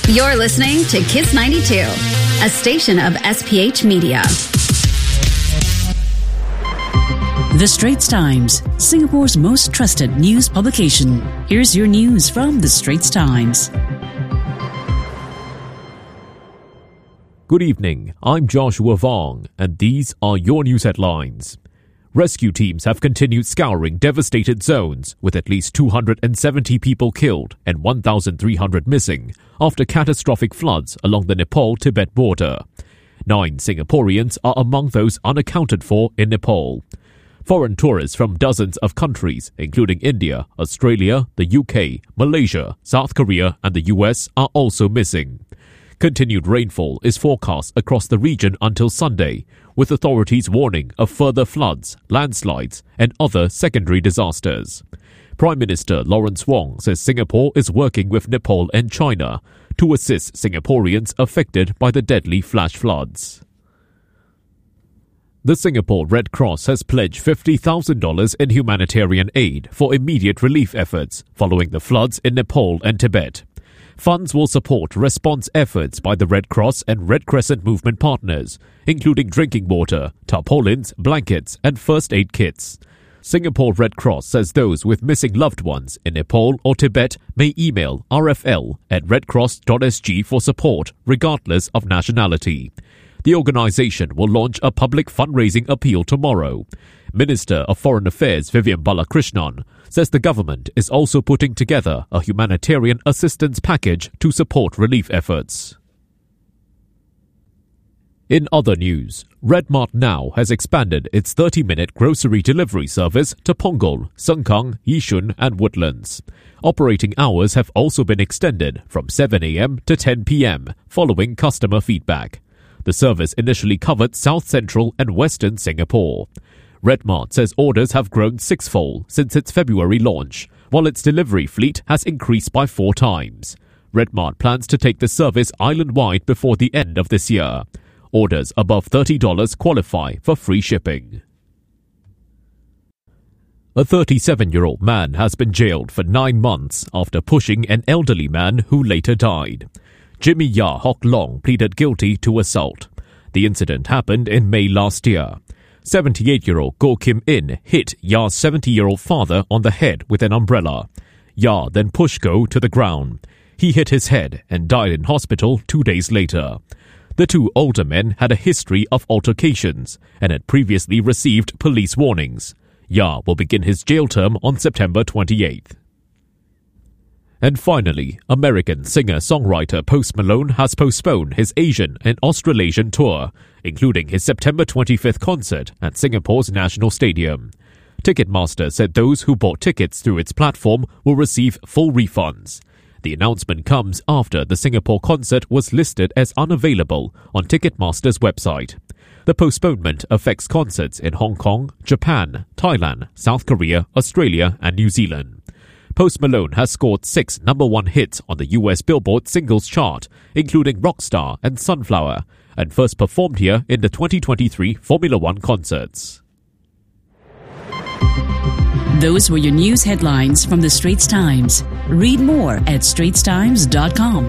You're listening to Kiss 92, a station of SPH Media. The Straits Times, Singapore's most trusted news publication. Here's your news from The Straits Times. Good evening, I'm Joshua Vong, and these are your news headlines. Rescue teams have continued scouring devastated zones, with at least 270 people killed and 1,300 missing after catastrophic floods along the Nepal-Tibet border. 9 Singaporeans are among those unaccounted for in Nepal. Foreign tourists from dozens of countries, including India, Australia, the UK, Malaysia, South Korea and the US, are also missing. Continued rainfall is forecast across the region until Sunday, with authorities warning of further floods, landslides and other secondary disasters. Prime Minister Lawrence Wong says Singapore is working with Nepal and China to assist Singaporeans affected by the deadly flash floods. The Singapore Red Cross has pledged $50,000 in humanitarian aid for immediate relief efforts following the floods in Nepal and Tibet. Funds will support response efforts by the Red Cross and Red Crescent movement partners, including drinking water, tarpaulins, blankets and first aid kits. Singapore Red Cross says those with missing loved ones in Nepal or Tibet may email rfl@redcross.sg for support, regardless of nationality. The organisation will launch a public fundraising appeal tomorrow. Minister of Foreign Affairs Vivian Balakrishnan says the government is also putting together a humanitarian assistance package to support relief efforts. In other news, Redmart Now has expanded its 30-minute grocery delivery service to Punggol, Sengkang, Yishun and Woodlands. Operating hours have also been extended from 7 a.m. to 10 p.m. following customer feedback. The service initially covered South Central and Western Singapore. Redmart says orders have grown sixfold since its February launch, while its delivery fleet has increased by 4 times. Redmart plans to take the service island-wide before the end of this year. Orders above $30 qualify for free shipping. A 37-year-old man has been jailed for 9 months after pushing an elderly man who later died. Jimmy Ya Hock Long pleaded guilty to assault. The incident happened in May last year. 78-year-old Goh Kim In hit Ya's 70-year-old father on the head with an umbrella. Ya then pushed Goh to the ground. He hit his head and died in hospital 2 days later. The 2 older men had a history of altercations and had previously received police warnings. Ya will begin his jail term on September 28th. And finally, American singer-songwriter Post Malone has postponed his Asian and Australasian tour, including his September 25th concert at Singapore's National Stadium. Ticketmaster said those who bought tickets through its platform will receive full refunds. The announcement comes after the Singapore concert was listed as unavailable on Ticketmaster's website. The postponement affects concerts in Hong Kong, Japan, Thailand, South Korea, Australia and New Zealand. Post Malone has scored 6 number-1 hits on the US Billboard singles chart, including Rockstar and Sunflower, and first performed here in the 2023 Formula One concerts. Those were your news headlines from The Straits Times. Read more at straitstimes.com.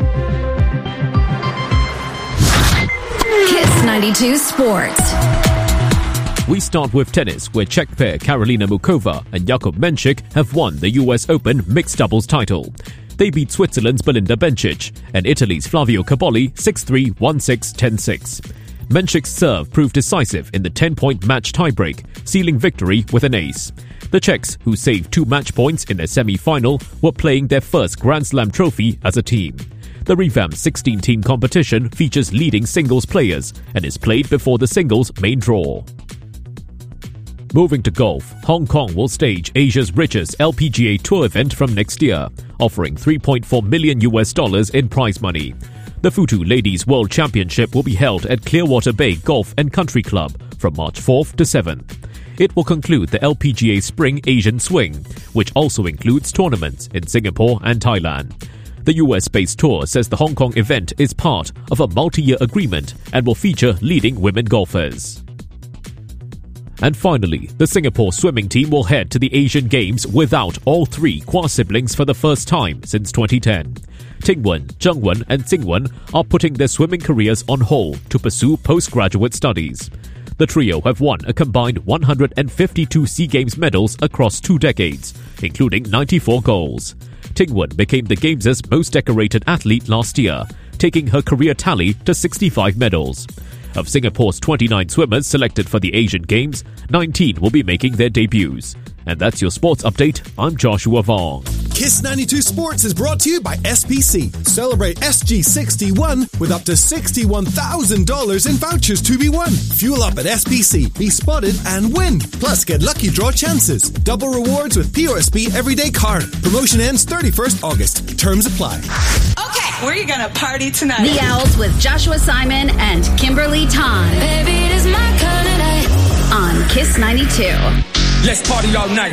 Kiss 92 Sports. We start with tennis, where Czech pair Karolina Muchova and Jakub Mensik have won the US Open mixed doubles title. They beat Switzerland's Belinda Bencic and Italy's Flavio Cobolli 6-3, 1-6, 10-6. Mensik's serve proved decisive in the 10-point match tiebreak, sealing victory with an ace. The Czechs, who saved 2 match points in their semi-final, were playing their first Grand Slam trophy as a team. The revamped 16-team competition features leading singles players and is played before the singles main draw. Moving to golf, Hong Kong will stage Asia's richest LPGA Tour event from next year, offering $3.4 million in prize money. The Futu Ladies World Championship will be held at Clearwater Bay Golf and Country Club from March 4th to 7th. It will conclude the LPGA Spring Asian Swing, which also includes tournaments in Singapore and Thailand. The US-based tour says the Hong Kong event is part of a multi-year agreement and will feature leading women golfers. And finally, the Singapore swimming team will head to the Asian Games without all 3 Kua siblings for the first time since 2010. Tingwen, Zhengwen, and Xingwen are putting their swimming careers on hold to pursue postgraduate studies. The trio have won a combined 152 SEA Games medals across 2 decades, including 94 goals. Tingwen became the Games' most decorated athlete last year, taking her career tally to 65 medals. Of Singapore's 29 swimmers selected for the Asian Games, 19 will be making their debuts. And that's your sports update. I'm Joshua Vong. Kiss 92 Sports is brought to you by SPC. Celebrate SG61 with up to $61,000 in vouchers to be won. Fuel up at SPC, be spotted and win. Plus, get lucky draw chances. Double rewards with POSB Everyday Card. Promotion ends 31st August. Terms apply. Okay, where are you going to party tonight? The Owls with Joshua Simon and Kimberly Tan. Baby, it is my kind of night. On Kiss 92. Let's party all night.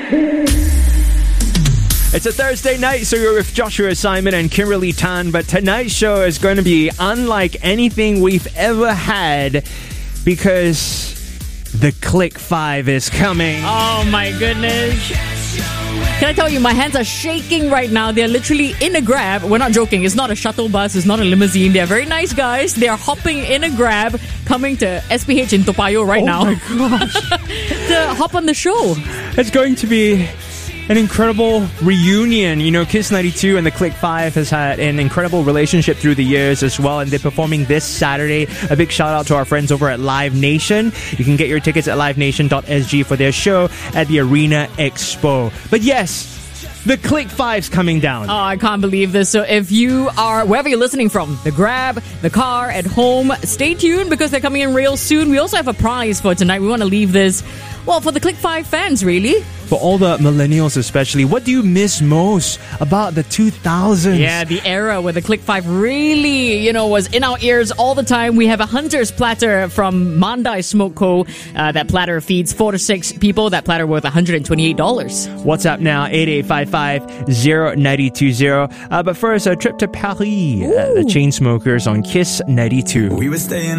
It's a Thursday night, so you're with Joshua Simon and Kimberly Tan, but tonight's show is going to be unlike anything we've ever had because the Click 5 is coming. Oh my goodness. Can I tell you, my hands are shaking right now. They're literally in a Grab. We're not joking. It's not a shuttle bus. It's not a limousine. They're very nice guys. They're hopping in a Grab, coming to SPH in Toa Payoh right now. Oh my gosh. to hop on the show. It's going to be an incredible reunion. You know, Kiss 92 and the Click 5 has had an incredible relationship through the years as well, and they're performing this Saturday. A big shout out to our friends over at Live Nation. You can get your tickets at livenation.sg for their show at the Arena Expo. But yes, the Click 5's coming down. Oh, I can't believe this. So if you are, wherever you're listening from, the Grab, the car, at home, stay tuned because they're coming in real soon. We also have a prize for tonight. We want to leave this, well, for the Click 5 fans, really. For all the millennials especially, what do you miss most about the 2000s? Yeah, the era where the Click 5 really, was in our ears all the time. We have a Hunter's platter from Mandai Smoke Co. That platter feeds 4 to 6 people. That platter worth $128. WhatsApp now, 8855-0920. But first, a trip to Paris. The Chainsmokers on Kiss 92. We were staying